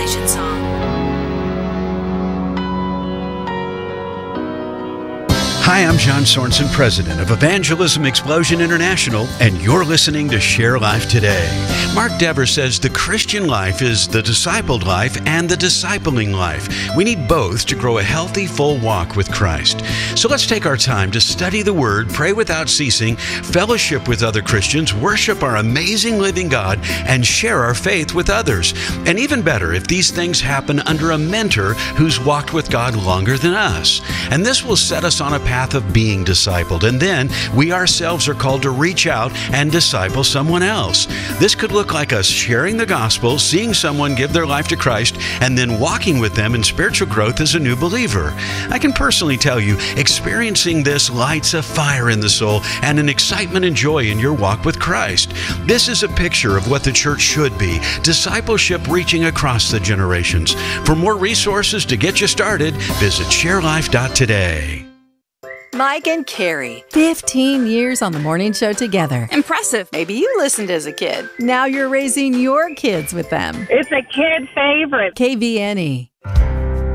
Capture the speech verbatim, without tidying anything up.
Salvation Song. Hi, I'm John Sorensen, president of Evangelism Explosion International, and you're listening to Share Life Today. Mark Dever says the Christian life is the discipled life and the discipling life. We need both to grow a healthy, full walk with Christ. So let's take our time to study the Word, pray without ceasing, fellowship with other Christians, worship our amazing living God, and share our faith with others. And even better, if these things happen under a mentor who's walked with God longer than us. And this will set us on a path of being discipled, and then we ourselves are called to reach out and disciple someone else. This could look like us sharing the gospel, seeing someone give their life to Christ, and then walking with them in spiritual growth as a new believer. I can personally tell you, experiencing this lights a fire in the soul and an excitement and joy in your walk with Christ. This is a picture of what the church should be, discipleship reaching across the generations. For more resources to get you started, visit share life dot today. Mike and Carrie. fifteen years on the morning show together. Impressive. Maybe you listened as a kid. Now you're raising your kids with them. It's a kid favorite. K V N E.